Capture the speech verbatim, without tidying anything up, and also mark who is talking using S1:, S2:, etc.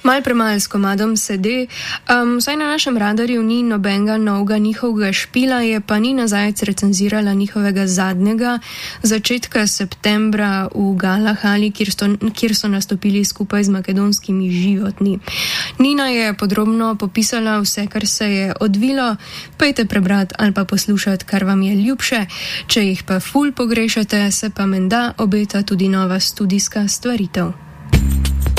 S1: Mal premal s komadom sede, um, saj na našem radarju ni nobenega novega njihovega špila, je pa Nina Zajec recenzirala njihovega zadnjega začetka septembra v Galahali, kjer, sto, kjer so nastopili skupaj z makedonskimi Životni. Nina je podrobno popisala vse, kar se je odvilo, pejte prebrati ali pa poslušati, kar vam je ljubše, če jih pa ful pogrešate, se pa menda obeta tudi nova studijska stvaritev.